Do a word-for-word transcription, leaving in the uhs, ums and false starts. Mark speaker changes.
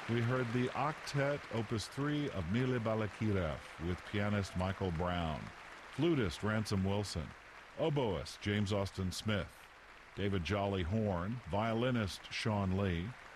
Speaker 1: We heard the Octet Opus three of Mile Balakirev with pianist Michael Brown, flutist Ransom Wilson, oboist James Austin Smith, David Jolly horn, violinist Sean Lee,